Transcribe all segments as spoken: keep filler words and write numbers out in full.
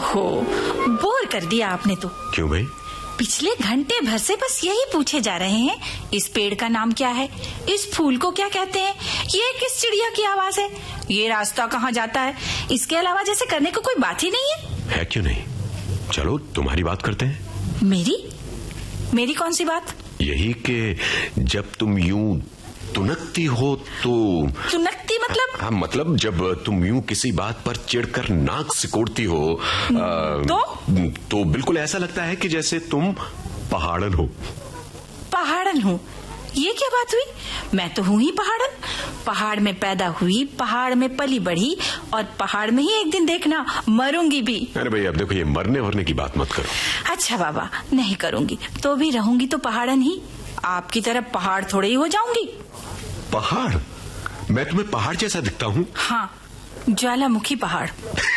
ओहो, बोर कर दिया आपने तो। क्यों भाई? पिछले घंटे भर से बस यही पूछे जा रहे हैं, इस पेड़ का नाम क्या है, इस फूल को क्या कहते हैं, ये किस चिड़िया की आवाज है, ये रास्ता कहाँ जाता है। इसके अलावा जैसे करने को कोई बात ही नहीं है। है क्यों नहीं? चलो तुम्हारी बात करते हैं। मेरी? मेरी कौन सी बात? यही कि जब तुम यूं तुनकती हो तो। तुनकती मतलब? हाँ, मतलब जब तुम यूं किसी बात पर चिढ़कर नाक सिकोड़ती हो आ, तो तो बिल्कुल ऐसा लगता है कि जैसे तुम पहाड़न हो। पहाड़न हूँ? ये क्या बात हुई? मैं तो हूँ ही पहाड़न। पहाड़ में पैदा हुई, पहाड़ में पली बढ़ी और पहाड़ में ही एक दिन देखना मरूंगी भी। अरे भाई अब देखो, ये मरने वरने की बात मत करो। अच्छा बाबा, नहीं करूंगी तो भी रहूंगी तो पहाड़न ही। आपकी तरफ पहाड़ थोड़े ही हो जाऊंगी। पहाड़? मैं तुम्हें पहाड़ जैसा दिखता हूँ? हाँ, ज्वालामुखी पहाड़।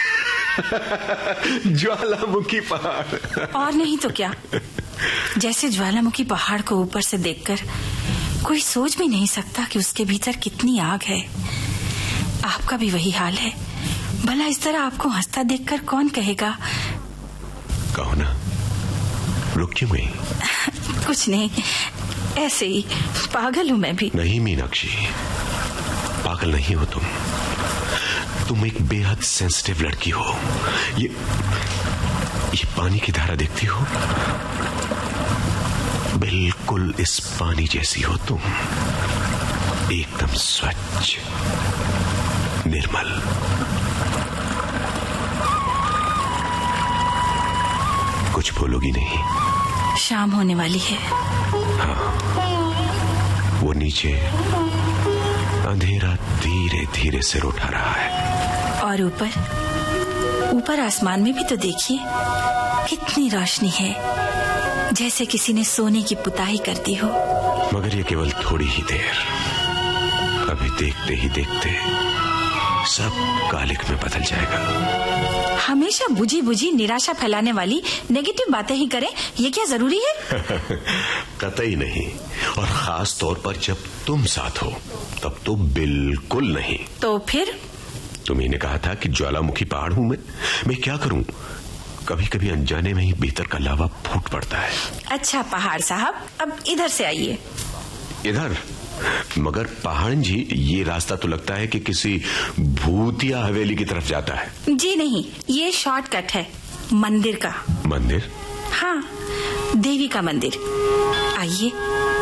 ज्वालामुखी पहाड़? और नहीं तो क्या। जैसे ज्वालामुखी पहाड़ को ऊपर से देखकर कोई सोच भी नहीं सकता कि उसके भीतर कितनी आग है। आपका भी वही हाल है। भला इस तरह आपको हंसता देखकर कौन कहेगा? कहो ना, रुक क्यों गई? कुछ नहीं, ऐसे ही पागल हूँ मैं भी। नहीं मीनाक्षी, पागल नहीं हो तुम। तुम एक बेहद सेंसिटिव लड़की हो। ये ये पानी की धारा देखती हो? बिल्कुल इस पानी जैसी हो तुम, एकदम स्वच्छ, निर्मल। कुछ बोलोगी नहीं? शाम होने वाली है। हाँ, वो नीचे अंधेरा धीरे धीरे सिर उठा रहा है। और ऊपर ऊपर आसमान में भी तो देखिए, कितनी रोशनी है, जैसे किसी ने सोने की पुताई कर दी हो। मगर ये केवल थोड़ी ही देर। अभी देखते ही देखते सब कालिक में बदल जाएगा। हमेशा बुझी बुझी निराशा फैलाने वाली नेगेटिव बातें ही करें, ये क्या जरूरी है? कतई नहीं, और खास तौर पर जब तुम साथ हो तब तो बिल्कुल नहीं। तो फिर? तुम्ही ने कहा था कि ज्वालामुखी पहाड़ हूं मैं। मैं क्या करूं, कभी कभी अनजाने में ही भीतर का लावा फूट पड़ता है। अच्छा पहाड़ साहब, अब इधर से आइए। इधर? मगर पहाड़ जी, ये रास्ता तो लगता है कि किसी भूतिया हवेली की तरफ जाता है। जी नहीं, ये शॉर्टकट है मंदिर का। मंदिर? हाँ, देवी का मंदिर। आइए।